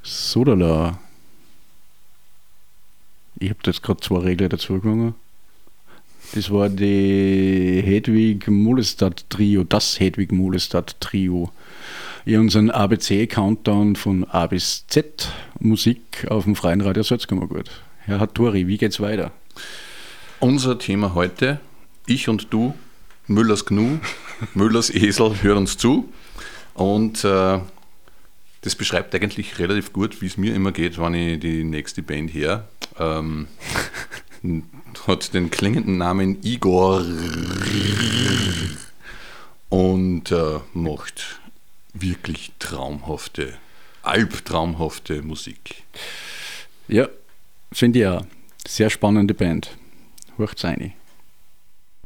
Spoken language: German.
Sodala. Ich habe da jetzt gerade 2 Regler dazu gegangen. Das war die Hedwig Molestad Trio, das Hedwig Molestad Trio. Ich habe unseren ABC-Countdown von A bis Z Musik auf dem Freien Radio Salzkammergut. Herr Hattori, wie geht's weiter? Unser Thema heute, ich und du, Müllers Gnu, Müllers Esel, hören uns zu. Und das beschreibt eigentlich relativ gut, wie es mir immer geht, wenn ich die nächste Band her. Hat den klingenden Namen Igor und macht wirklich traumhafte, albtraumhafte Musik. Ja, finde ich auch. Sehr spannende Band. Hört's rein.